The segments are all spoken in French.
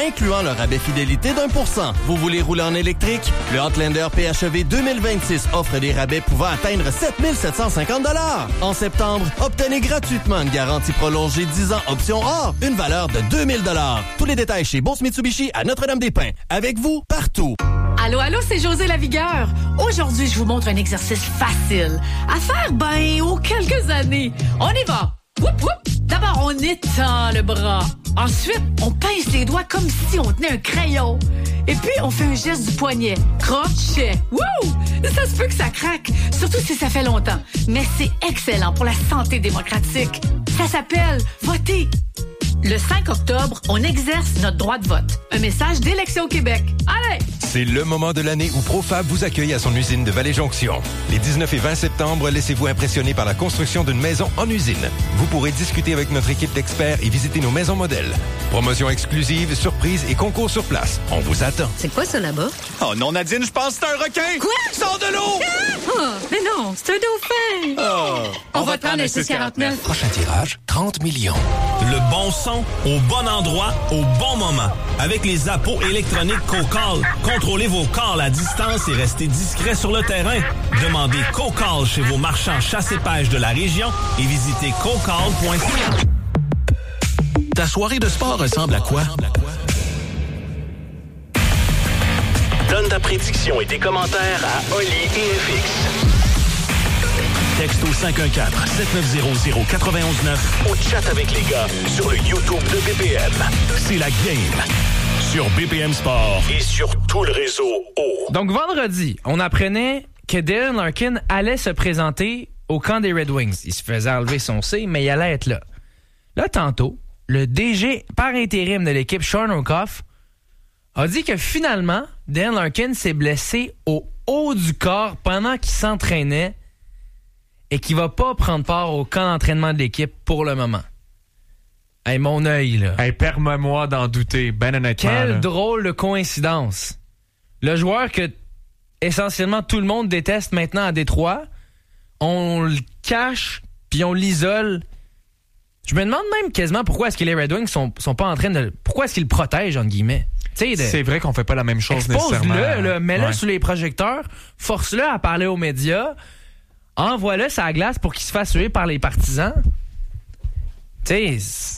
incluant le rabais fidélité d'1%. Vous voulez rouler en électrique? Le Outlander PHEV 2026 offre des rabais pouvant atteindre 7 750 $. En septembre, obtenez gratuitement une garantie prolongée 10 ans option or, une valeur de 2 000 $. Tous les détails chez Beauce Mitsubishi à Notre-Dame-des-Pins. Avec vous, partout. Allô, c'est José Lavigueur. Aujourd'hui, je vous montre un exercice facile à faire, aux quelques années. On y va. Whoop, whoop. D'abord, on étend le bras. Ensuite, on pince les doigts comme si on tenait un crayon. Et puis, on fait un geste du poignet. Crochet. Wouh! Ça se peut que ça craque, surtout si ça fait longtemps. Mais c'est excellent pour la santé démocratique. Ça s'appelle voter. Le 5 octobre, on exerce notre droit de vote. Un message d'Élection Québec. Allez! C'est le moment de l'année où Profab vous accueille à son usine de Vallée-Jonction. Les 19 et 20 septembre, laissez-vous impressionner par la construction d'une maison en usine. Vous pourrez discuter avec notre équipe d'experts et visiter nos maisons modèles. Promotions exclusives, surprises et concours sur place. On vous attend. C'est quoi ça là-bas? Oh non, Nadine, je pense que c'est un requin! Quoi? Sors de l'eau! Ah! Mais non, c'est un dauphin! Oh. On va te prendre le 649. Prochain tirage, 30 millions. Le bon son, au bon endroit, au bon moment. Avec les appos électroniques CoCall, contrôlez vos calls à distance et restez discret sur le terrain. Demandez CoCall chez vos marchands chasse et pêche de la région et visitez cocall.ca. Ta soirée de sport ressemble à quoi? Donne ta prédiction et tes commentaires à Oli et FX. Texto 514-7900-919. Au chat avec les gars sur le YouTube de BPM. C'est la game sur BPM Sport. Et sur tout le réseau O. Donc, vendredi, on apprenait que Dylan Larkin allait se présenter au camp des Red Wings. Il se faisait enlever son C, mais il allait être là. Là, tantôt, le DG par intérim de l'équipe, Sean O'Coff, a dit que finalement, Dylan Larkin s'est blessé au haut du corps pendant qu'il s'entraînait et qu'il va pas prendre part au camp d'entraînement de l'équipe pour le moment. Hey, mon œil, là. Hey, permets-moi d'en douter, ben honnêtement. Quelle drôle de coïncidence. Le joueur que essentiellement tout le monde déteste maintenant à Détroit, on le cache puis on l'isole. Je me demande même quasiment pourquoi est-ce que les Red Wings sont pas en train de... Pourquoi est-ce qu'ils le protègent, entre guillemets? C'est vrai qu'on fait pas la même chose nécessairement. Expose-le, mets-le sous les projecteurs, force-le à parler aux médias, envoie-le sur la glace pour qu'il se fasse tuer par les partisans. Tu sais,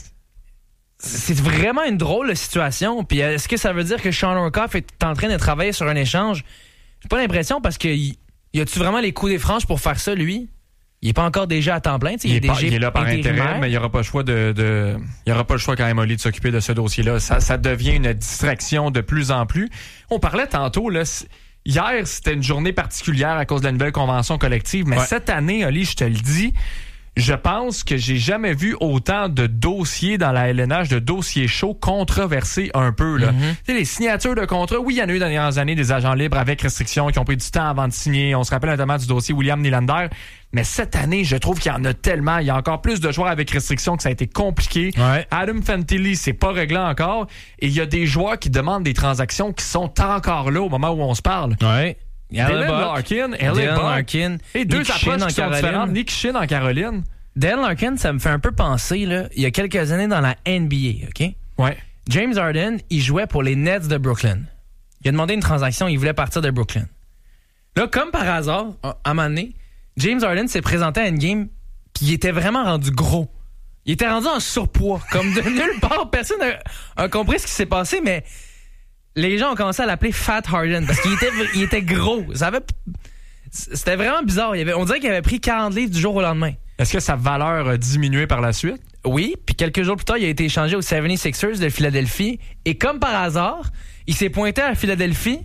c'est vraiment une drôle de situation. Puis est-ce que ça veut dire que Sean O'Coff est en train de travailler sur un échange? J'ai pas l'impression parce que y a-tu vraiment les coups des franges pour faire ça, lui? Il est pas encore déjà à temps plein. Il est là par intérim, mais il n'y aura pas le choix il y aura pas le choix quand même, Oli, de s'occuper de ce dossier-là. Ça devient une distraction de plus en plus. On parlait tantôt, là, hier, c'était une journée particulière à cause de la nouvelle convention collective, mais cette année, Oli, je te le dis, je pense que j'ai jamais vu autant de dossiers dans la LNH, de dossiers chauds controversés un peu. Là. Tu sais, les signatures de contrats, oui, il y en a eu dans les dernières années des agents libres avec restrictions qui ont pris du temps avant de signer. On se rappelle notamment du dossier William Nylander. Mais cette année, je trouve qu'il y en a tellement. Il y a encore plus de joueurs avec restrictions que ça a été compliqué. Ouais. Adam Fantilli, c'est pas réglé encore. Et il y a des joueurs qui demandent des transactions qui sont encore là au moment où on se parle. Ouais. Dylan Larkin, et deux approches qui sont différentes. Nick Shinn en Caroline. Dylan Larkin, ça me fait un peu penser, là, il y a quelques années dans la NBA, OK? Ouais. James Harden, il jouait pour les Nets de Brooklyn. Il a demandé une transaction, il voulait partir de Brooklyn. Là, comme par hasard, à un moment donné, James Harden s'est présenté à une game, puis il était vraiment rendu gros. Il était rendu en surpoids, comme de nulle part. Personne n'a compris ce qui s'est passé, mais les gens ont commencé à l'appeler Fat Harden parce qu'il était gros. C'était vraiment bizarre. On dirait qu'il avait pris 40 livres du jour au lendemain. Est-ce que sa valeur a diminué par la suite? Oui, puis quelques jours plus tard, il a été échangé aux 76ers de Philadelphie. Et comme par hasard, il s'est pointé à Philadelphie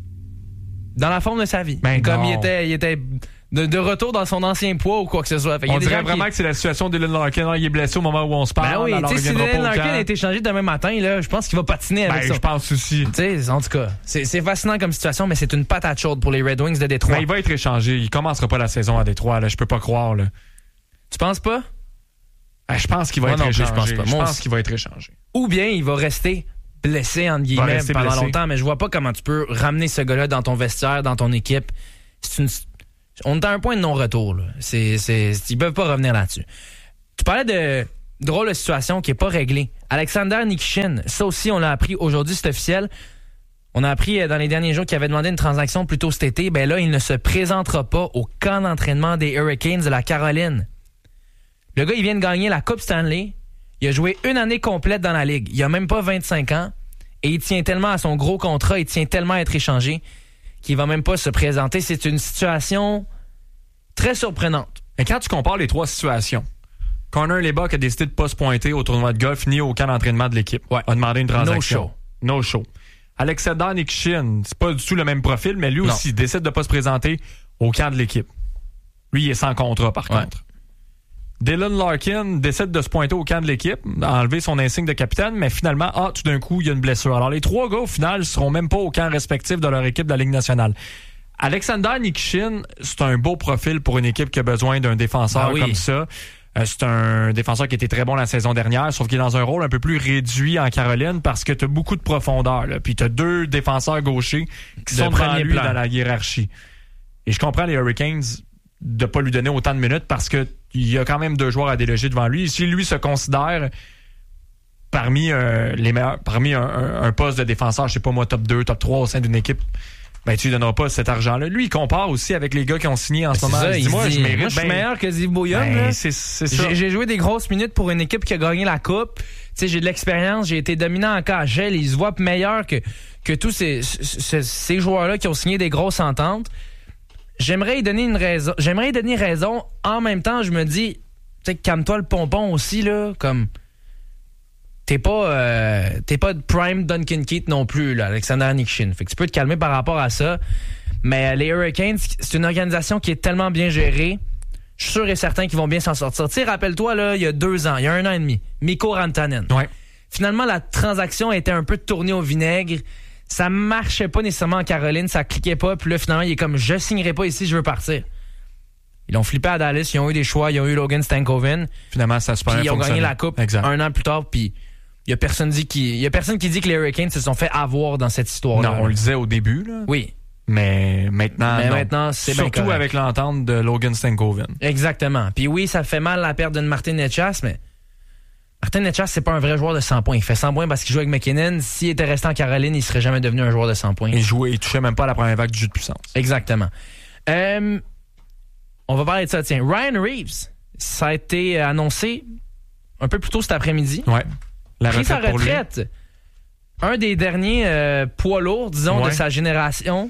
dans la forme de sa vie. Ben comme non. il était de retour dans son ancien poids ou quoi que ce soit. On dirait vraiment que c'est la situation de Dylan Larkin. Il est blessé au moment où on se parle. Ben oui, tu sais, si Dylan Larkin a été échangé demain matin, là, je pense qu'il va patiner avec ça. Je pense aussi. Tu sais, en tout cas, c'est fascinant comme situation, mais c'est une patate chaude pour les Red Wings de Détroit. Ben, il va être échangé. Il commencera pas la saison à Détroit. Là. Je peux pas croire. Là. Tu penses pas? Je pense qu'il va être échangé. Je pense qu'il va être échangé. Ou bien il va rester blessé, entre guillemets, pendant longtemps. Mais je vois pas comment tu peux ramener ce gars-là dans ton vestiaire, dans ton équipe. On est à un point de non-retour. Là. Ils peuvent pas revenir là-dessus. Tu parlais drôle de situation qui n'est pas réglée. Alexander Nikishin, ça aussi, on l'a appris aujourd'hui, c'est officiel. On a appris dans les derniers jours qu'il avait demandé une transaction plus tôt cet été. Ben là, il ne se présentera pas au camp d'entraînement des Hurricanes de la Caroline. Le gars, il vient de gagner la Coupe Stanley. Il a joué une année complète dans la Ligue. Il a même pas 25 ans. Et il tient tellement à son gros contrat, il tient tellement à être échangé qu'il va même pas se présenter. C'est une situation très surprenante. Et quand tu compares les trois situations, Connor Lebuck a décidé de ne pas se pointer au tournoi de golf ni au camp d'entraînement de l'équipe. Ouais. A demandé une transaction. No show. Alexander Nikishin, c'est pas du tout le même profil, mais lui aussi décide de ne pas se présenter au camp de l'équipe. Lui, il est sans contrat, par contre. Dylan Larkin décide de se pointer au camp de l'équipe, d'enlever son insigne de capitaine, mais finalement, tout d'un coup, il y a une blessure. Alors, les trois gars, au final, ne seront même pas au camp respectif de leur équipe de la Ligue nationale. Alexander Nikishin, c'est un beau profil pour une équipe qui a besoin d'un défenseur comme ça. C'est un défenseur qui était très bon la saison dernière, sauf qu'il est dans un rôle un peu plus réduit en Caroline parce que tu as beaucoup de profondeur. Là. Puis tu as deux défenseurs gauchers qui sont devant lui dans la hiérarchie. Et je comprends les Hurricanes de ne pas lui donner autant de minutes parce qu'il y a quand même 2 joueurs à déloger devant lui. Et si lui se considère parmi les meilleurs, parmi un poste de défenseur, je sais pas moi, top 2, top 3 au sein d'une équipe, ben tu lui donneras pas cet argent-là. Lui, il compare aussi avec les gars qui ont signé en ce moment. Moi, je suis meilleur que Ziv Bouyam. C'est ça. J'ai joué des grosses minutes pour une équipe qui a gagné la coupe. T'sais, j'ai de l'expérience, j'ai été dominant en KHL. Il se voit meilleur que tous ces joueurs-là qui ont signé des grosses ententes. J'aimerais y donner raison. En même temps, je me dis, calme-toi le pompon aussi, là, comme... T'es pas de prime Duncan Keith non plus, là, Alexander Nikishin. Fait que tu peux te calmer par rapport à ça. Mais les Hurricanes, c'est une organisation qui est tellement bien gérée. Je suis sûr et certain qu'ils vont bien s'en sortir. Tu sais, rappelle-toi, là, il y a 2 ans, il y a 1 an et demi, Mikko Rantanen. Ouais. Finalement, la transaction était un peu tournée au vinaigre. Ça marchait pas nécessairement en Caroline, ça cliquait pas. Puis là, finalement, il est comme, je signerai pas ici, je veux partir. Ils l'ont flippé à Dallas, ils ont eu des choix, ils ont eu Logan Stankoven. Finalement, ça a super bien fonctionné. Ils ont gagné la coupe 1 an plus tard, puis il y a personne qui dit que les Hurricanes se sont fait avoir dans cette histoire-là. Non, on le disait au début, là. Oui. Mais maintenant, c'est surtout bien avec l'entente de Logan Stankoven. Exactement. Puis oui, ça fait mal la perte de Martin Necas, mais Martin Necas, c'est pas un vrai joueur de 100 points. Il fait 100 points parce qu'il joue avec McKinnon. S'il était resté en Caroline, il serait jamais devenu un joueur de 100 points. Il touchait même pas à la première vague du jeu de puissance. Exactement. On va parler de ça. Tiens, Ryan Reeves, ça a été annoncé un peu plus tôt cet après-midi. Ouais. Pris sa retraite. Un des derniers poids lourds, disons, de sa génération.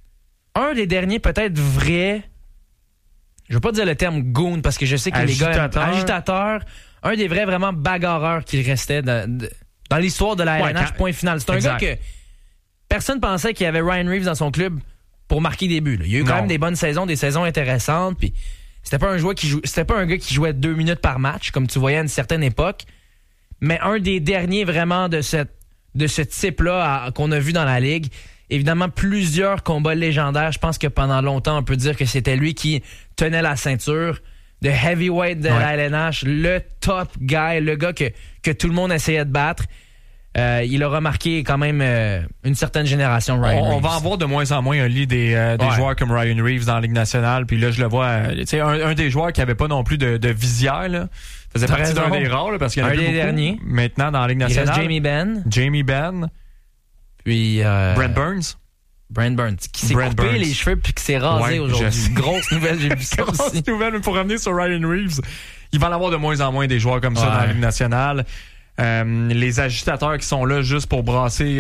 Un des derniers peut-être vrais, je veux pas dire le terme goon parce que je sais que les gars agitateurs, un des vrais vraiment bagarreurs qui restait dans l'histoire de la LNH, point final. C'est un gars que personne pensait qu'il y avait Ryan Reeves dans son club pour marquer des buts. Là. Il y a eu quand même des bonnes saisons, des saisons intéressantes, puis c'était pas un gars qui jouait 2 minutes par match comme tu voyais à une certaine époque, mais un des derniers vraiment de ce type-là qu'on a vu dans la Ligue. Évidemment, plusieurs combats légendaires. Je pense que pendant longtemps, on peut dire que c'était lui qui tenait la ceinture de heavyweight de la LNH, le top guy, le gars que tout le monde essayait de battre. Il a remarqué quand même une certaine génération, Ryan Reeves. On va en voir de moins en moins un lit des joueurs comme Ryan Reeves dans la Ligue nationale. Puis là, je le vois, un des joueurs qui n'avait pas non plus de visière, là. Faisait partie d'un des rares, là, parce qu'il y en a plus beaucoup. Derniers. Maintenant, dans la Ligue nationale. Il reste Jamie Benn. Puis Brent Burns. Qui s'est coupé les cheveux puis qui s'est rasé aujourd'hui. Grosse nouvelle, j'ai vu ça aussi. Grosse nouvelle, mais pour revenir sur Ryan Reeves, il va en avoir de moins en moins des joueurs comme ça dans la Ligue nationale. Les agitateurs qui sont là juste pour brasser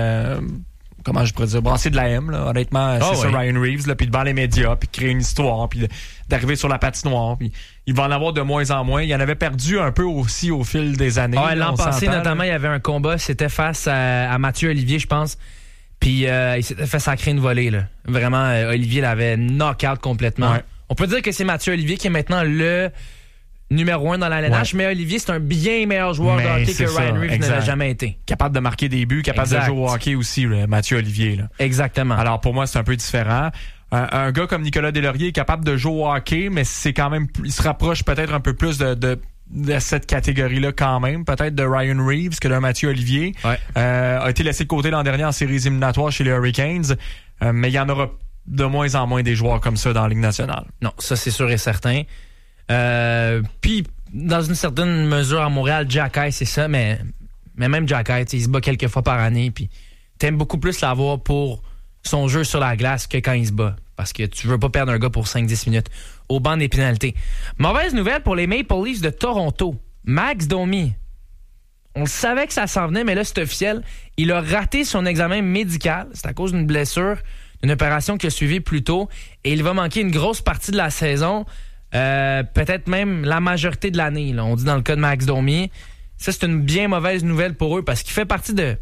comment je pourrais dire, brasser de la haine, là, honnêtement, c'est ça Ryan Reeves, là, puis devant les médias, puis créer une histoire, puis d'arriver sur la patinoire, puis il va en avoir de moins en moins. Il en avait perdu un peu aussi au fil des années. L'an passé, notamment, il y avait un combat, c'était face à Mathieu Olivier, je pense, puis il s'était fait sacrer une volée, là. Vraiment, Olivier l'avait knock-out complètement. Ouais. On peut dire que c'est Mathieu Olivier qui est maintenant le numéro 1 dans la LNH, mais Olivier, c'est un bien meilleur joueur de hockey que Ryan Reeves n'avait jamais été. Capable de marquer des buts, capable de jouer au hockey aussi, là, Mathieu Olivier. Là. Exactement. Alors pour moi, c'est un peu différent. Un gars comme Nicolas Deslauriers est capable de jouer au hockey, mais c'est quand même, il se rapproche peut-être un peu plus de cette catégorie-là quand même, peut-être de Ryan Reeves que d'un Mathieu Olivier. Ouais. A été laissé de côté l'an dernier en séries éliminatoires chez les Hurricanes, mais il y en aura de moins en moins des joueurs comme ça dans la Ligue nationale. Non, ça c'est sûr et certain. Puis dans une certaine mesure, à Montréal, Jacky, c'est ça, mais même Jacky, il se bat quelques fois par année, puis t'aimes beaucoup plus l'avoir pour son jeu sur la glace que quand il se bat. Parce que tu veux pas perdre un gars pour 5-10 minutes au banc des pénalités. Mauvaise nouvelle pour les Maple Leafs de Toronto. Max Domi. On savait que ça s'en venait, mais là, c'est officiel. Il a raté son examen médical. C'est à cause d'une blessure, d'une opération qu'il a suivie plus tôt. Et il va manquer une grosse partie de la saison. Peut-être même la majorité de l'année, là, on dit dans le cas de Max Domi. Ça, c'est une bien mauvaise nouvelle pour eux parce qu'il fait partie du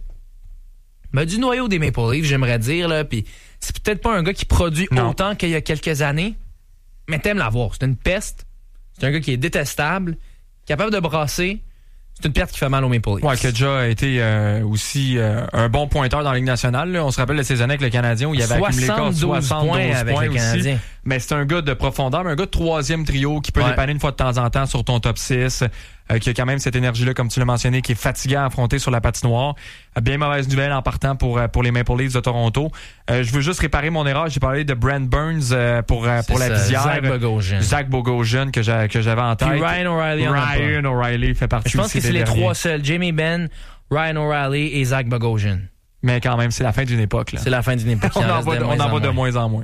noyau des Maple Leafs, j'aimerais dire. Là, puis c'est peut-être pas un gars qui produit autant qu'il y a quelques années, mais t'aimes l'avoir. C'est une peste. C'est un gars qui est détestable, capable de brasser. C'est une perte qui fait mal aux Maple Leafs. Ouais, qui a déjà été aussi un bon pointeur dans la Ligue nationale. Là. On se rappelle de ces années avec le Canadien où il avait accumulé 72 points avec le Canadien aussi. Mais c'est un gars de profondeur, mais un gars de troisième trio qui peut dépanner une fois de temps en temps sur ton top 6, qui a quand même cette énergie-là, comme tu l'as mentionné, qui est fatigué à affronter sur la patinoire. Bien mauvaise nouvelle en partant pour les Maple Leafs de Toronto. Je veux juste réparer mon erreur. J'ai parlé de Brent Burns pour la visière. Zach Bogosian que j'avais en tête. Puis Ryan O'Reilly fait partie. Je pense que c'est les trois seuls. Jamie Benn, Ryan O'Reilly et Zach Bogosian. Mais quand même, c'est la fin d'une époque. Là. C'est la fin d'une époque. on en va de moins en moins.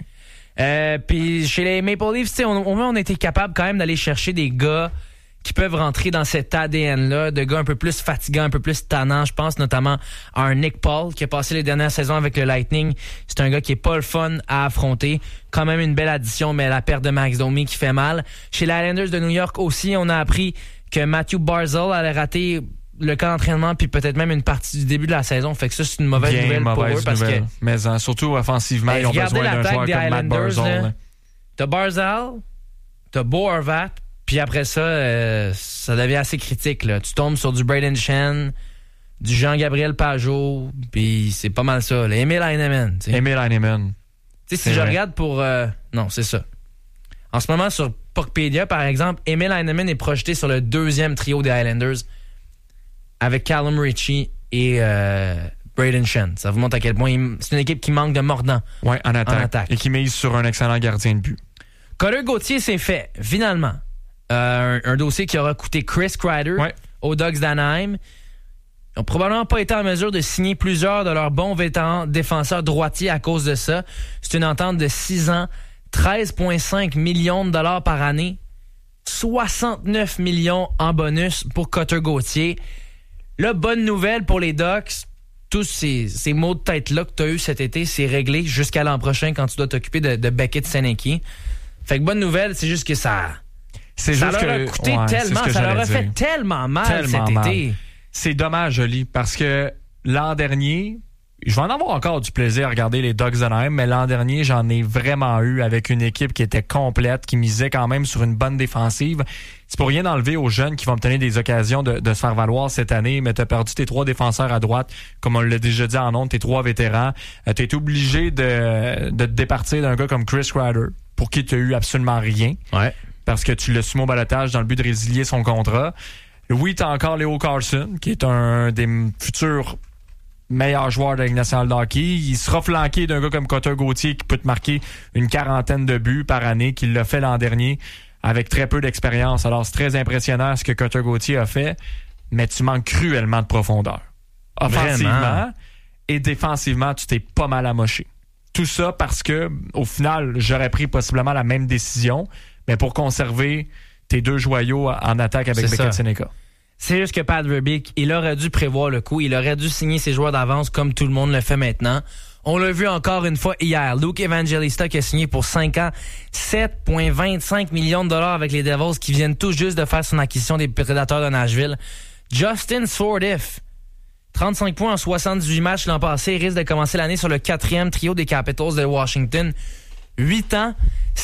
Puis chez les Maple Leafs, on était capable quand même d'aller chercher des gars qui peuvent rentrer dans cet ADN-là, de gars un peu plus fatigants, un peu plus tannants. Je pense notamment à un Nick Paul qui a passé les dernières saisons avec le Lightning. C'est un gars qui est pas le fun à affronter. Quand même une belle addition, mais la perte de Max Domi qui fait mal. Chez les Islanders de New York aussi, on a appris que Matthew Barzal allait rater le camp d'entraînement puis peut-être même une partie du début de la saison. Fait que ça, c'est une mauvaise nouvelle pour eux. Parce que, mais surtout offensivement, ils ont besoin d'un joueur comme Matt Barzal. T'as Barzal, t'as Bo Horvat, puis après ça, ça devient assez critique. Là. Tu tombes sur du Braden Shen, du Jean-Gabriel Pajot, puis c'est pas mal ça. Là. Emil Heinemann. Emil Heinemann. Tu sais, si je regarde pour... non, c'est ça. En ce moment, sur Puckpedia, par exemple, Emil Heinemann est projeté sur le deuxième trio des Islanders avec Callum Ritchie et Braden Shen. Ça vous montre à quel point c'est une équipe qui manque de mordant en attaque. Et qui mise sur un excellent gardien de but. Cutter Gauthier, c'est fait, finalement. Un dossier qui aura coûté Chris Kreider aux Ducks d'Anaheim. Ils n'ont probablement pas été en mesure de signer plusieurs de leurs bons vétérans défenseurs droitiers à cause de ça. C'est une entente de 6 ans, 13,5 millions de dollars par année, 69 millions en bonus pour Cutter Gauthier. Là, bonne nouvelle pour les Ducks. Tous ces maux de tête-là que tu as eu cet été, c'est réglé jusqu'à l'an prochain quand tu dois t'occuper de Beckett Senecki. Fait que bonne nouvelle, c'est juste que ça leur a coûté tellement, ça leur a fait tellement mal cet été. C'est dommage, Oli, parce que l'an dernier, je vais en avoir encore du plaisir à regarder les Ducks d'Anaheim, mais l'an dernier, j'en ai vraiment eu avec une équipe qui était complète, qui misait quand même sur une bonne défensive. C'est pour rien enlever aux jeunes qui vont obtenir des occasions de se faire valoir cette année, mais t'as perdu tes 3 défenseurs à droite, comme on l'a déjà dit en ondes, tes 3 vétérans. T'as été obligé de te départir d'un gars comme Chris Kreider, pour qui tu as eu absolument rien. Ouais. Parce que tu l'as soumis au balotage dans le but de résilier son contrat. Oui, t'as encore Leo Carlson, qui est un des futurs meilleurs joueurs de la Ligue nationale de hockey. Il sera flanqué d'un gars comme Cutter Gauthier qui peut te marquer une 40aine de buts par année, qu'il l'a fait l'an dernier avec très peu d'expérience. Alors, c'est très impressionnant ce que Cutter Gauthier a fait, mais tu manques cruellement de profondeur. Offensivement et défensivement, tu t'es pas mal amoché. Tout ça parce que, au final, j'aurais pris possiblement la même décision, mais pour conserver tes 2 joyaux en attaque avec Beckett Senecka. C'est juste que Pat Verbeek, il aurait dû prévoir le coup. Il aurait dû signer ses joueurs d'avance comme tout le monde le fait maintenant. On l'a vu encore une fois hier. Luke Evangelista qui a signé pour 5 ans 7,25 millions de dollars avec les Devils qui viennent tout juste de faire son acquisition des Prédateurs de Nashville. Justin Sourdif, 35 points en 78 matchs l'an passé. Il risque de commencer l'année sur le 4e trio des Capitals de Washington. 8 ans,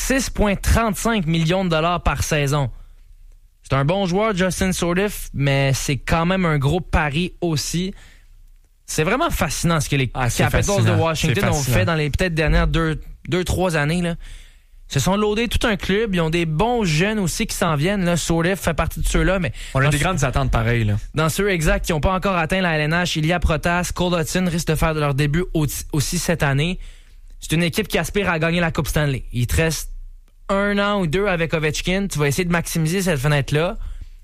6,35 millions de dollars par saison. C'est un bon joueur, Justin Sourdif, mais c'est quand même un gros pari aussi. C'est vraiment fascinant ce que les Capitals de Washington ont fait dans les peut-être dernières 2-3 années. Là. Ils se sont loadés tout un club. Ils ont des bons jeunes aussi qui s'en viennent. Là. Sourdif fait partie de ceux-là. Mais on a des grandes attentes pareilles. Là. Dans ceux exacts qui n'ont pas encore atteint la LNH, Ilya Protas, Cole Hudson risquent de faire leur début aussi cette année. C'est une équipe qui aspire à gagner la Coupe Stanley. Il te reste 1 an ou 2 avec Ovechkin. Tu vas essayer de maximiser cette fenêtre-là.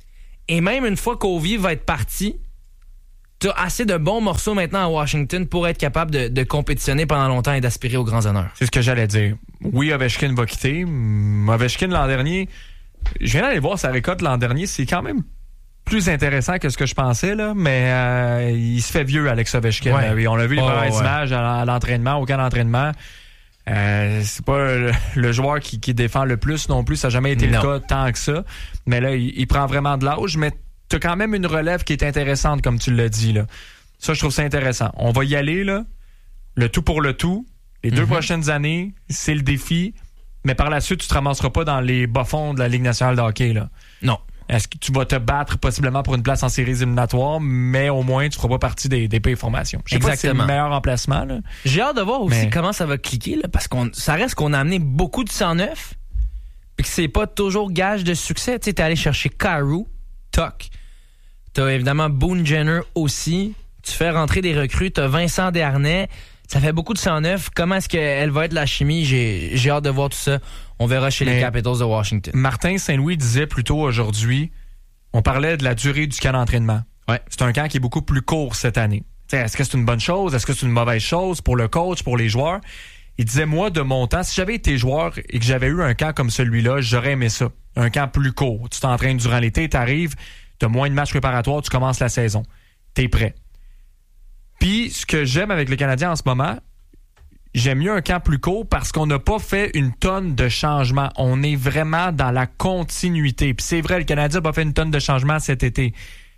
Et même une fois qu'Ovi va être parti, tu as assez de bons morceaux maintenant à Washington pour être capable de compétitionner pendant longtemps et d'aspirer aux grands honneurs. C'est ce que j'allais dire. Oui, Ovechkin va quitter. Ovechkin, l'an dernier, je viens d'aller voir sa récolte l'an dernier, c'est quand même plus intéressant que ce que je pensais, là, mais il se fait vieux, Alex Ovechkin. Ouais. On a vu les mauvaises images à l'entraînement, au camp d'entraînement. C'est pas le joueur qui défend le plus non plus, ça n'a jamais été le cas tant que ça. Mais là, il prend vraiment de l'âge, mais t'as quand même une relève qui est intéressante, comme tu l'as dit, là. Ça, je trouve ça intéressant. On va y aller, là, le tout pour le tout. Les 2 prochaines années, c'est le défi, mais par la suite, tu te ramasseras pas dans les bas-fonds de la Ligue nationale de hockey, là. Non. Est-ce que tu vas te battre possiblement pour une place en séries éliminatoires, mais au moins, tu feras pas partie des pays formations. Je sais pas si c'est le meilleur emplacement, là. J'ai hâte de voir aussi comment ça va cliquer, là, parce ça reste qu'on a amené beaucoup de 109, puis que c'est pas toujours gage de succès. Tu sais, t'es allé chercher Kyrou, Tuck. T'as évidemment Boone Jenner aussi. Tu fais rentrer des recrues. T'as Vincent Desharnais. Ça fait beaucoup de 109. Comment est-ce qu'elle va être la chimie? J'ai hâte de voir tout ça. On verra chez les Capitals de Washington. Martin Saint-Louis disait plus tôt aujourd'hui, on parlait de la durée du camp d'entraînement. Ouais. C'est un camp qui est beaucoup plus court cette année. T'sais, est-ce que c'est une bonne chose? Est-ce que c'est une mauvaise chose pour le coach, pour les joueurs? Il disait, moi, de mon temps, si j'avais été joueur et que j'avais eu un camp comme celui-là, j'aurais aimé ça. Un camp plus court. Tu t'entraînes durant l'été, t'arrives, t'as moins de matchs préparatoires, tu commences la saison. T'es prêt. Puis, ce que j'aime avec le Canadien en ce moment, j'aime mieux un camp plus court parce qu'on n'a pas fait une tonne de changements. On est vraiment dans la continuité. Puis c'est vrai, le Canadien n'a pas fait une tonne de changements cet été.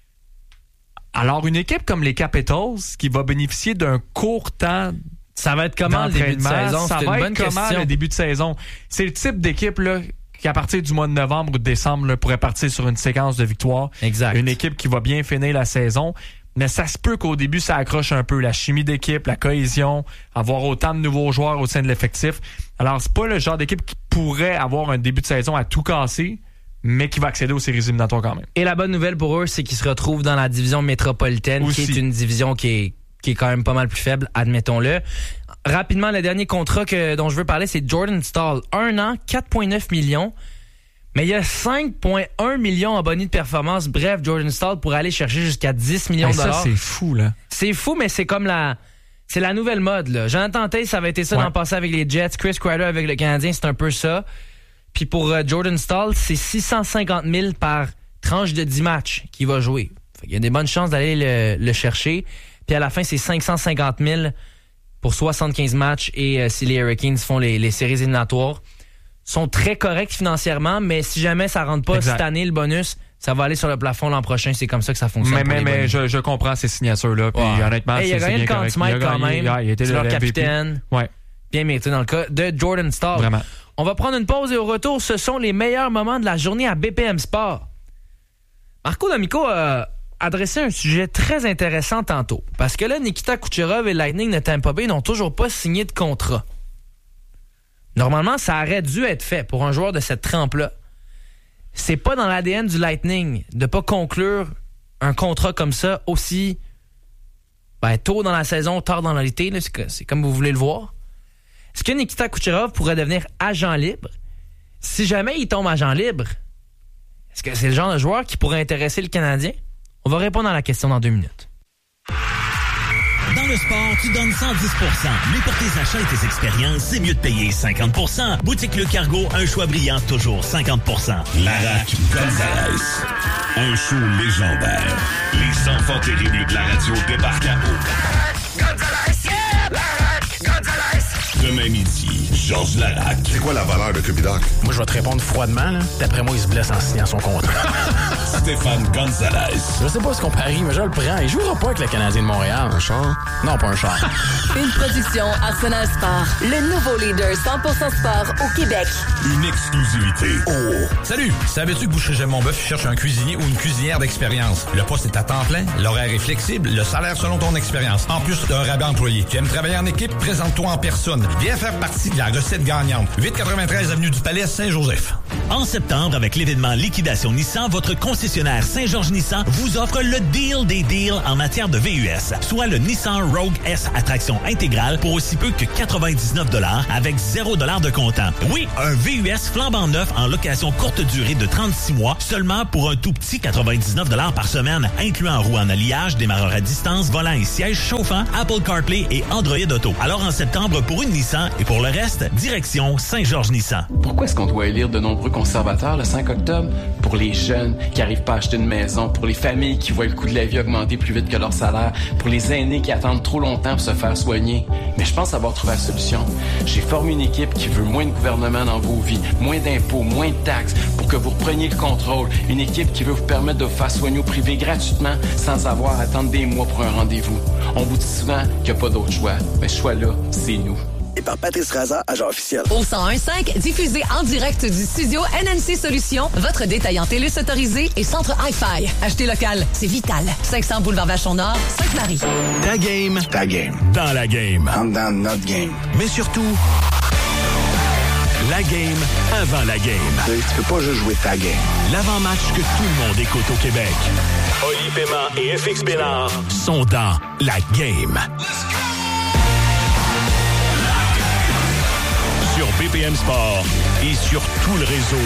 Alors, une équipe comme les Capitals, qui va bénéficier d'un court temps, ça va être comment le début de saison? Ça va être comment le début de saison? C'est le type d'équipe là qui, à partir du mois de novembre ou de décembre, là, pourrait partir sur une séquence de victoires. Exact. Une équipe qui va bien finir la saison. Mais ça se peut qu'au début, ça accroche un peu. La chimie d'équipe, la cohésion, avoir autant de nouveaux joueurs au sein de l'effectif. Alors, c'est pas le genre d'équipe qui pourrait avoir un début de saison à tout casser, mais qui va accéder aux séries éliminatoires quand même. Et la bonne nouvelle pour eux, c'est qu'ils se retrouvent dans la division métropolitaine, aussi, qui est une division qui est quand même pas mal plus faible, admettons-le. Rapidement, le dernier contrat dont je veux parler, c'est Jordan Staal. 1 an, 4,9 millions. Mais il y a 5,1 millions en bonus de performance. Bref, Jordan Staal pourrait aller chercher jusqu'à 10 millions de dollars. Ça, c'est fou, là. C'est fou, mais c'est comme c'est la nouvelle mode, là. Jonathan Toews, ça avait été ça dans le passé avec les Jets. Chris Kreider avec le Canadien, c'est un peu ça. Puis pour Jordan Staal, c'est 650 000 par tranche de 10 matchs qu'il va jouer. Il y a des bonnes chances d'aller le chercher. Puis à la fin, c'est 550 000 pour 75 matchs. Et si les Hurricanes font les séries éliminatoires, sont très corrects financièrement, mais si jamais ça rentre pas cette année, le bonus, ça va aller sur le plafond l'an prochain. C'est comme ça que ça fonctionne. Mais je comprends ces signatures-là. Puis honnêtement, il a gagné le Conn-Smythe quand même. Il était c'est leur MVP. capitaine. Ouais. Bien mérité dans le cas de Jordan Staal. Vraiment. On va prendre une pause et au retour, ce sont les meilleurs moments de la journée à BPM Sport. Marco D'Amico a adressé un sujet très intéressant tantôt. Parce que là, Nikita Kucherov et Lightning de Tampa Bay n'ont toujours pas signé de contrat. Normalement, ça aurait dû être fait pour un joueur de cette trempe-là. C'est pas dans l'ADN du Lightning de pas conclure un contrat comme ça aussi tôt dans la saison, tard dans l'été. Là, c'est comme vous voulez le voir. Est-ce que Nikita Kucherov pourrait devenir agent libre? Si jamais il tombe agent libre, est-ce que c'est le genre de joueur qui pourrait intéresser le Canadien? On va répondre à la question dans 2 minutes. Dans le sport, tu donnes 110%. Mais pour tes achats et tes expériences, c'est mieux de payer 50%. Boutique Le Cargo, un choix brillant, toujours 50%. Larac Gonzalez. Un show légendaire. Les enfants terribles de la radio débarquent à eau. Gonzalez, yeah! Larac Gonzalez. Demain midi, Georges Larac. C'est quoi la valeur de Cubidoc? Moi, je vais te répondre froidement. Là. D'après moi, il se blesse en signant son contrat. Stéphane Gonzalez. Je sais pas ce qu'on parie, mais je le prends. Il jouera pas avec le Canadien de Montréal. Un char? Non, pas un char. Une production Arsenal Sport. Le nouveau leader 100% sport au Québec. Une exclusivité. Oh! Salut! Savais-tu que Boucherie J'aime mon bœuf cherche un cuisinier ou une cuisinière d'expérience? Le poste est à temps plein, l'horaire est flexible, le salaire selon ton expérience. En plus d'un rabais employé. Tu aimes travailler en équipe? Présente-toi en personne. Viens faire partie de la recette gagnante. 893 avenue du Palais Saint-Joseph. En septembre, avec l'événement Liquidation Nissan, votre concessionnaire concessionnaire Saint-Georges Nissan vous offre le deal des deals en matière de VUS, soit le Nissan Rogue S à traction intégrale pour aussi peu que 99 $ avec 0 $ de comptant. Oui, un VUS flambant neuf en location courte durée de 36 mois seulement pour un tout petit 99 $ par semaine, incluant roue en alliage, démarreur à distance, volant et siège chauffant, Apple CarPlay et Android Auto. Alors en septembre pour une Nissan et pour le reste, direction Saint-Georges Nissan. Pourquoi est-ce qu'on doit élire de nombreux conservateurs le 5 octobre? Pour les jeunes qui n'arrivent pas à acheter une maison, pour les familles qui voient le coût de la vie augmenter plus vite que leur salaire, pour les aînés qui attendent trop longtemps pour se faire soigner. Mais je pense avoir trouvé la solution. J'ai formé une équipe qui veut moins de gouvernement dans vos vies, moins d'impôts, moins de taxes, pour que vous repreniez le contrôle. Une équipe qui veut vous permettre de vous faire soigner au privé gratuitement, sans avoir à attendre des mois pour un rendez-vous. On vous dit souvent qu'il n'y a pas d'autre choix. Mais ce choix-là, c'est nous. Et par Patrice Raza, agent officiel. Au 101.5, diffusé en direct du studio NNC Solutions, votre détaillant TELUS autorisé et centre Hi-Fi. Achetez local, c'est vital. 500 boulevard Vachon-Nord, Sainte-Marie. Ta game. Ta game. Dans la game. I'm dans notre game. Mais surtout, la game avant la game. Tu peux pas juste jouer ta game. L'avant-match que tout le monde écoute au Québec. Oli Paiement et FX Bénard sont dans la game. Sur BPM Sport et sur tout le réseau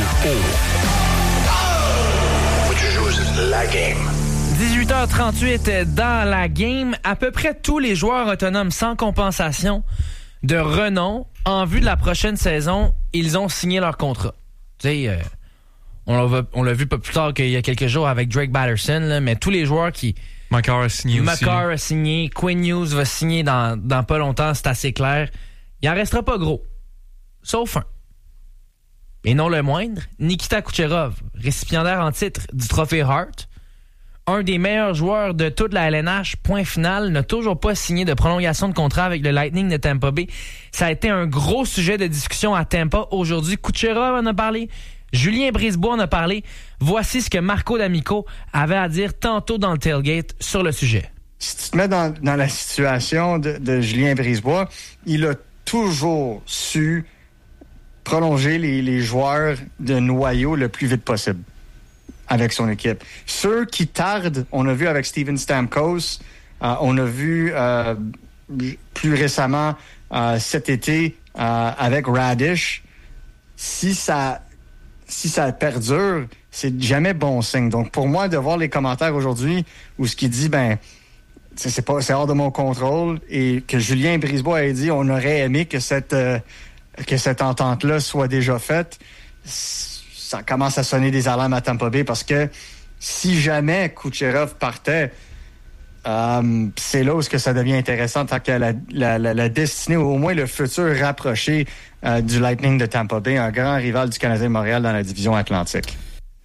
Faut que tu joues la game. 18h38 dans la game. À peu près tous les joueurs autonomes sans compensation de renom en vue de la prochaine saison, ils ont signé leur contrat. Tu sais, on l'a vu pas plus tard qu'il y a quelques jours avec Drake Batterson, là, mais tous les joueurs qui... Makar a signé aussi. Makar a signé, Quinn Hughes va signer dans pas longtemps, c'est assez clair. Il en restera pas gros. Sauf un. Et non le moindre, Nikita Kucherov, récipiendaire en titre du trophée Hart, un des meilleurs joueurs de toute la LNH, point final, n'a toujours pas signé de prolongation de contrat avec le Lightning de Tampa Bay. Ça a été un gros sujet de discussion à Tampa aujourd'hui. Kucherov en a parlé, Julien Brisebois en a parlé. Voici ce que Marco D'Amico avait à dire tantôt dans le tailgate sur le sujet. Si tu te mets dans la situation de Julien Brisebois, il a toujours su prolonger les joueurs de noyau le plus vite possible avec son équipe. Ceux qui tardent, on a vu avec Steven Stamkos, on a vu plus récemment cet été avec Radish. Si ça perdure, c'est jamais bon signe. Donc pour moi, de voir les commentaires aujourd'hui où ce qu'il dit, c'est hors de mon contrôle, et que Julien Brisebois ait dit on aurait aimé que cette entente-là soit déjà faite, ça commence à sonner des alarmes à Tampa Bay, parce que si jamais Kucherov partait, c'est là où ça devient intéressant, tant que la destinée, ou au moins le futur rapproché du Lightning de Tampa Bay, un grand rival du Canadien de Montréal dans la division Atlantique.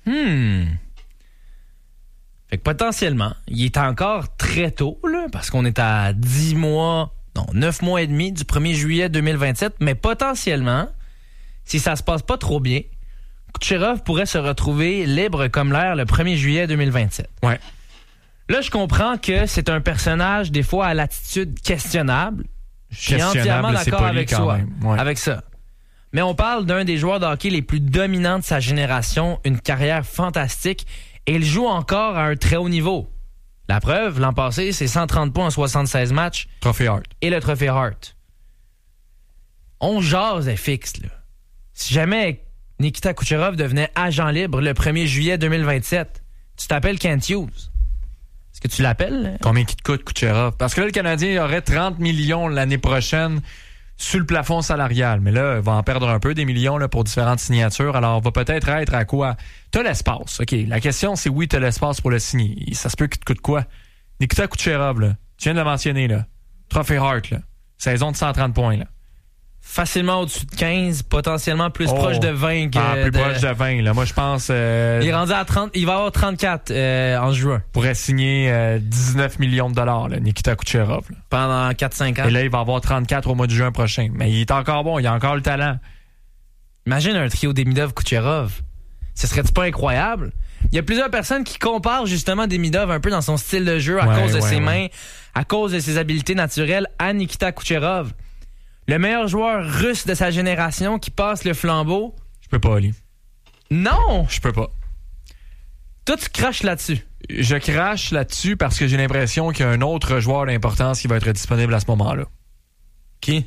Fait que potentiellement, il est encore très tôt, là, parce qu'on est à 9 mois et demi du 1er juillet 2027, mais potentiellement, si ça se passe pas trop bien, Kucherov pourrait se retrouver libre comme l'air le 1er juillet 2027. Ouais. Là, je comprends que c'est un personnage, des fois, à l'attitude questionnable. Je suis entièrement d'accord avec ça. Mais on parle d'un des joueurs de hockey les plus dominants de sa génération, une carrière fantastique, et il joue encore à un très haut niveau. La preuve, l'an passé, c'est 130 points en 76 matchs. Trophée Hart. Et le trophée Hart. On jase fixe, là. Si jamais Nikita Kucherov devenait agent libre le 1er juillet 2027, tu t'appelles Kent Hughes. Est-ce que tu l'appelles? Combien qui te coûte Kucherov? Parce que là, le Canadien aurait 30 millions l'année prochaine sur le plafond salarial. Mais là, il va en perdre un peu des millions là, pour différentes signatures. Alors, on va peut-être être à quoi? T'as l'espace. OK, la question, c'est oui, t'as l'espace pour le signer. Ça se peut qu'il te coûte quoi? Nikita Kucherov, là. Tu viens de le mentionner, là. Trophée Hart, là. Saison de 130 points, là. Facilement au-dessus de 15, potentiellement plus proche de 20 que plus proche de 20, là. Moi, je pense... Il est rendu à 30, il va avoir 34 en juin. Pourrait signer 19 millions de dollars, là, Nikita Kucherov. Là. Pendant 4-5 ans. Et là, il va avoir 34 au mois de juin prochain. Mais il est encore bon, il a encore le talent. Imagine un trio Demidov-Kucherov. Ce serait-tu pas incroyable? Il y a plusieurs personnes qui comparent justement Demidov un peu dans son style de jeu à cause de ses mains, à cause de ses habiletés naturelles à Nikita Kucherov. Le meilleur joueur russe de sa génération qui passe le flambeau. Je peux pas, Ali. Non! Je peux pas. Toi, tu craches là-dessus. Je crache là-dessus parce que j'ai l'impression qu'il y a un autre joueur d'importance qui va être disponible à ce moment-là. Qui?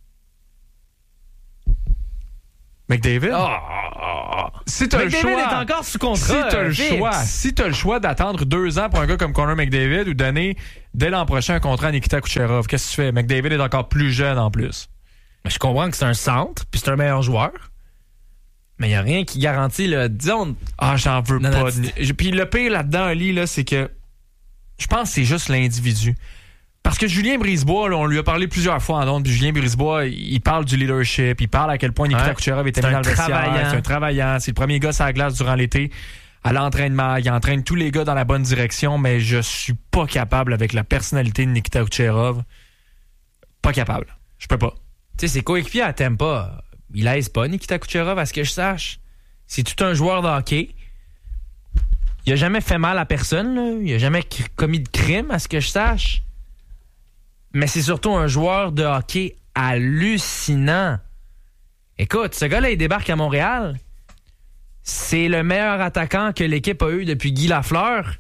McDavid? Si t'as le McDavid choix, est encore sous contrat. Si t'as le choix d'attendre 2 ans pour un gars comme Connor McDavid ou donner dès l'an prochain un contrat à Nikita Kucherov, qu'est-ce que tu fais? McDavid est encore plus jeune en plus. Mais je comprends que c'est un centre, puis c'est un meilleur joueur. Mais il n'y a rien qui garantit, là, disons... j'en veux pas. Puis le pire là-dedans, Ali, là, c'est que je pense que c'est juste l'individu. Parce que Julien Brisebois, là, on lui a parlé plusieurs fois en ondes, puis Julien Brisebois, il parle du leadership, il parle à quel point Nikita Kucherov était mis dans le vestiaire. C'est un travaillant. C'est le premier gars sur la glace durant l'été à l'entraînement. Il entraîne tous les gars dans la bonne direction, mais je suis pas capable avec la personnalité de Nikita Kucherov. Pas capable. Je peux pas. Tu sais, ses coéquipiers à Tampa, il aise pas Nikita Kucherov, à ce que je sache. C'est tout un joueur de hockey. Il a jamais fait mal à personne, là. Il a jamais commis de crime, à ce que je sache. Mais c'est surtout un joueur de hockey hallucinant. Écoute, ce gars-là, il débarque à Montréal. C'est le meilleur attaquant que l'équipe a eu depuis Guy Lafleur.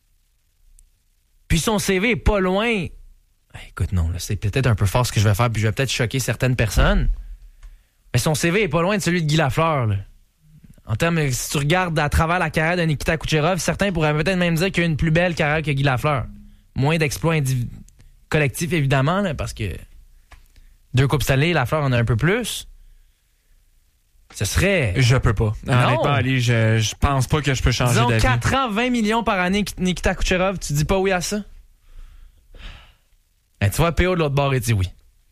Puis son CV est pas loin. Écoute, non, là, c'est peut-être un peu fort ce que je vais faire, puis je vais peut-être choquer certaines personnes. Mais son CV est pas loin de celui de Guy Lafleur, là. En termes, si tu regardes à travers la carrière de Nikita Kucherov, certains pourraient peut-être même dire qu'il a une plus belle carrière que Guy Lafleur. Moins d'exploits collectifs, évidemment, là, parce que 2 Coupes Stanley, Lafleur en a un peu plus. Ce serait... Je peux pas. Honnêtement, Ali, je pense pas que je peux changer d'avis. Disons 4 ans, 20 millions par année, Nikita Kucherov, tu dis pas oui à ça? Ben, tu vois, PO de l'autre bord, il dit oui.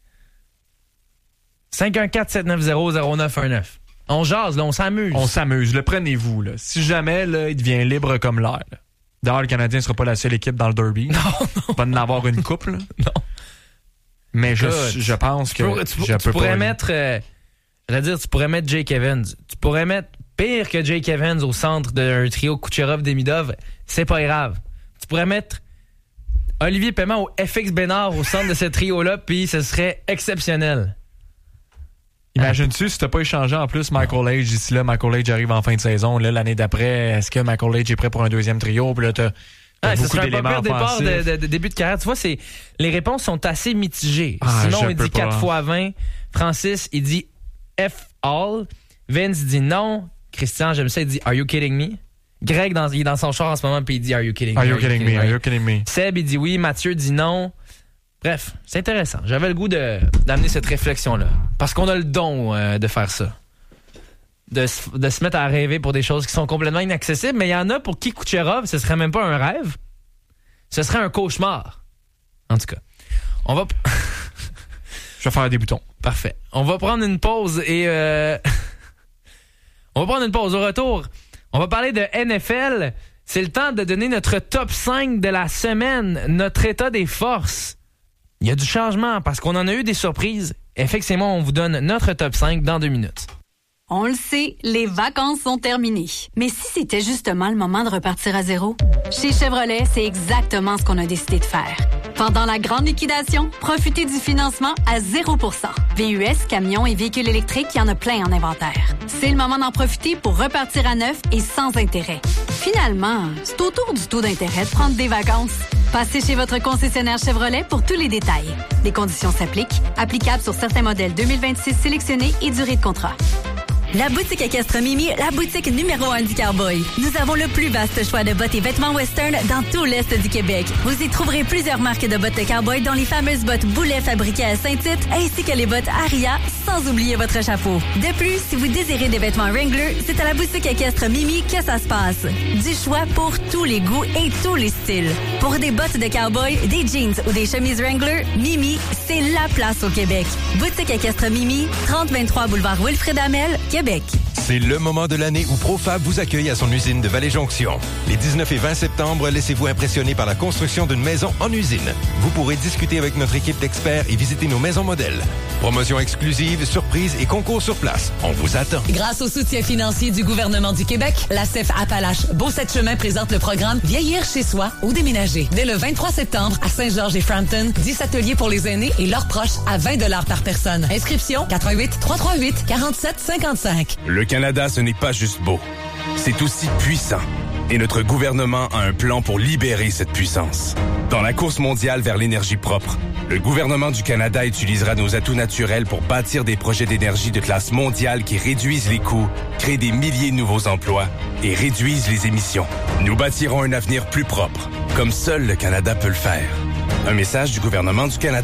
514-790-0919. On jase, là, on s'amuse. On s'amuse, le prenez-vous. Là. Si jamais là, il devient libre comme l'air. Là. D'ailleurs, le Canadien ne sera pas la seule équipe dans le derby. Non. Il va en avoir une couple. Là. Non. Mais je pense que tu pourrais mettre... tu pourrais mettre Jake Evans. Tu pourrais mettre pire que Jake Evans au centre d'un trio Kucherov-Demidov. C'est pas grave. Tu pourrais mettre Olivier Paiement au FX Bénard au centre de ce trio-là, puis ce serait exceptionnel. Imagine-tu si t'as pas échangé en plus Michael Age d'ici là, Michael Age arrive en fin de saison, là, l'année d'après, est-ce que Michael Age est prêt pour un deuxième trio? Puis là, t'as beaucoup d'éléments offensifs. Ce serait un départ de début de carrière. Tu vois, les réponses sont assez mitigées. Simon, il dit 4x20. Francis, il dit F all. Vince, il dit non. Christian, j'aime ça, il dit Are you kidding me? Greg, il est dans son char en ce moment, puis il dit Are you kidding me? Are you kidding me? Seb, il dit oui. Mathieu dit non. Bref, c'est intéressant. J'avais le goût d'amener cette réflexion-là. Parce qu'on a le don de faire ça. De se mettre à rêver pour des choses qui sont complètement inaccessibles. Mais il y en a pour qui Kucherov, ce serait même pas un rêve. Ce serait un cauchemar. En tout cas, on va... Je vais faire des boutons. Parfait. On va prendre une pause et... On va prendre une pause. Au retour, on va parler de NFL. C'est le temps de donner notre top 5 de la semaine. Notre état des forces. Il y a du changement parce qu'on en a eu des surprises. Effectivement, on vous donne notre top 5 dans 2 minutes. On le sait, les vacances sont terminées. Mais si c'était justement le moment de repartir à zéro? Chez Chevrolet, c'est exactement ce qu'on a décidé de faire. Pendant la grande liquidation, profitez du financement à 0%. VUS, camions et véhicules électriques, il y en a plein en inventaire. C'est le moment d'en profiter pour repartir à neuf et sans intérêt. Finalement, c'est autour du taux d'intérêt de prendre des vacances. Passez chez votre concessionnaire Chevrolet pour tous les détails. Les conditions s'appliquent. Applicables sur certains modèles 2026 sélectionnés et durée de contrat. La boutique équestre Mimi, la boutique numéro 1 du cowboy. Nous avons le plus vaste choix de bottes et vêtements western dans tout l'Est du Québec. Vous y trouverez plusieurs marques de bottes de cowboy, dont les fameuses bottes Boulet fabriquées à Saint-Tite, ainsi que les bottes Aria, sans oublier votre chapeau. De plus, si vous désirez des vêtements Wrangler, c'est à la boutique équestre Mimi que ça se passe. Du choix pour tous les goûts et tous les styles. Pour des bottes de cowboy, des jeans ou des chemises Wrangler, Mimi, c'est la place au Québec. Boutique équestre Mimi, 3023 boulevard Wilfrid Hamel, Québec. C'est le moment de l'année où Profab vous accueille à son usine de Vallée-Jonction. Les 19 et 20 septembre, laissez-vous impressionner par la construction d'une maison en usine. Vous pourrez discuter avec notre équipe d'experts et visiter nos maisons modèles. Promotions exclusives, surprises et concours sur place. On vous attend. Grâce au soutien financier du gouvernement du Québec, la CEF Appalaches Beausept-Chemin présente le programme Vieillir chez soi ou déménager. Dès le 23 septembre, à Saint-Georges et Frampton, 10 ateliers pour les aînés et leurs proches à 20 $ par personne. Inscription 88 338 47 55. Le Canada, ce n'est pas juste beau. C'est aussi puissant. Et notre gouvernement a un plan pour libérer cette puissance. Dans la course mondiale vers l'énergie propre, le gouvernement du Canada utilisera nos atouts naturels pour bâtir des projets d'énergie de classe mondiale qui réduisent les coûts, créent des milliers de nouveaux emplois et réduisent les émissions. Nous bâtirons un avenir plus propre, comme seul le Canada peut le faire. Un message du gouvernement du Canada.